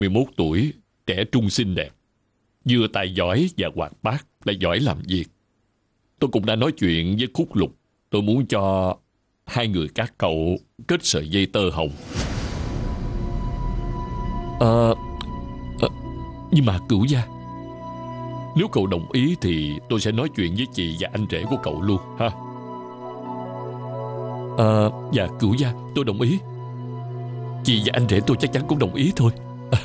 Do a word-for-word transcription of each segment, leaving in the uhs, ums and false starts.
mười mốt tuổi, trẻ trung xinh đẹp, vừa tài giỏi và hoạt bát, lại giỏi làm việc. Tôi cũng đã nói chuyện với Khúc Lục. Tôi muốn cho hai người các cậu kết sợi dây tơ hồng. Ờ... À, nhưng mà Cửu gia, nếu cậu đồng ý thì tôi sẽ nói chuyện với chị và anh rể của cậu luôn ha. Ờ... À, dạ Cửu gia, tôi đồng ý. Chị và anh rể tôi chắc chắn cũng đồng ý thôi.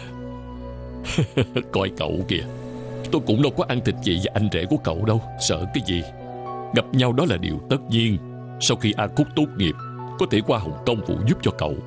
Coi cậu kìa, tôi cũng đâu có ăn thịt chị và anh rể của cậu đâu. Sợ cái gì? Gặp nhau đó là điều tất nhiên. Sau khi A Khúc tốt nghiệp, có thể qua Hồng Kông phụ giúp cho cậu.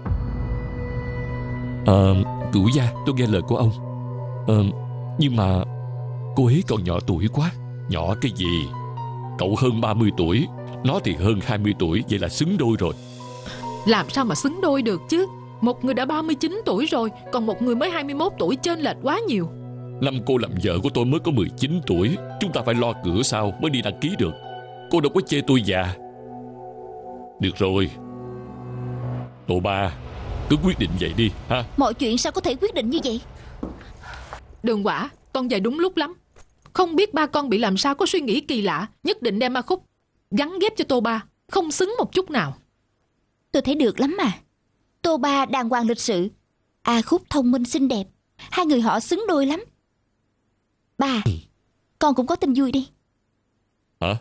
Ờ... À, Cửu gia, tôi nghe lời của ông. Ờ... Nhưng mà cô ấy còn nhỏ tuổi quá. Nhỏ cái gì? Cậu hơn ba mươi tuổi, nó thì hơn hai mươi tuổi. Vậy là xứng đôi rồi. Làm sao mà xứng đôi được chứ? Một người đã ba mươi chín tuổi rồi, còn một người mới hai mươi mốt tuổi, chênh lệch quá nhiều. Năm cô làm vợ của tôi mới có mười chín tuổi. Chúng ta phải lo cửa sau mới đi đăng ký được. Cô đâu có chê tôi già. Được rồi, Tô Ba, cứ quyết định vậy đi ha. Mọi chuyện sao có thể quyết định như vậy? Đường Quả, con về đúng lúc lắm. Không biết ba con bị làm sao, có suy nghĩ kỳ lạ, nhất định đem A Khúc gắn ghép cho Tô Ba. Không xứng một chút nào. Tôi thấy được lắm mà. Tô Ba đàng hoàng lịch sự, A Khúc thông minh xinh đẹp. Hai người họ xứng đôi lắm. Ba, ừ. Con cũng có tin vui đi. Hả?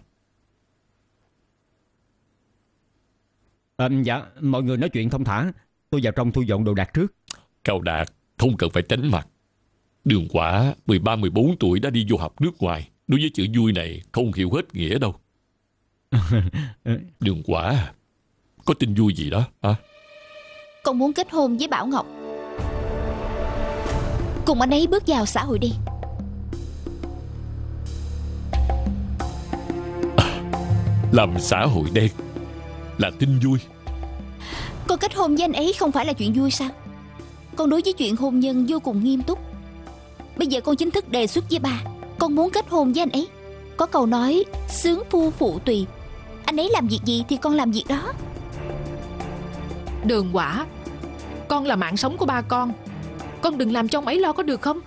À, dạ, mọi người nói chuyện thông thả. Tôi vào trong thu dọn đồ đạc trước. Cao Đạt, không cần phải tránh mặt. Đường Quả mười ba mười bốn tuổi đã đi du học nước ngoài. Đối với chữ vui này không hiểu hết nghĩa đâu. Đường Quả, có tin vui gì đó hả? Con muốn kết hôn với Bảo Ngọc, cùng anh ấy bước vào xã hội đi. À, làm xã hội đen là tin vui. Con kết hôn với anh ấy không phải là chuyện vui sao? Con đối với chuyện hôn nhân vô cùng nghiêm túc. Bây giờ con chính thức đề xuất với ba, con muốn kết hôn với anh ấy. Có câu nói sướng phu phụ tùy, anh ấy làm việc gì thì con làm việc đó. Đường Quả, con là mạng sống của ba con, con đừng làm cho ông ấy lo có được không?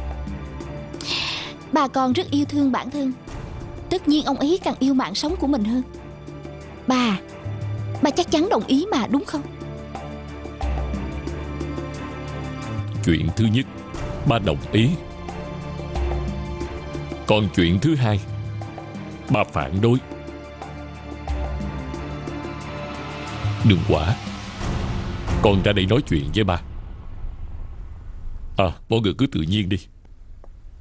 Ba con rất yêu thương bản thân, tất nhiên ông ấy càng yêu mạng sống của mình hơn. Ba, ba chắc chắn đồng ý mà đúng không? Chuyện thứ nhất, ba đồng ý. Còn chuyện thứ hai, ba phản đối. Đường Quả, con ra đây nói chuyện với ba. À, mọi người cứ tự nhiên đi.